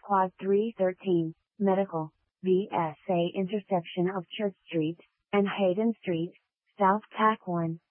Quad 313, Medical, VSA intersection of Church Street and Hayden Street, South Tack 1.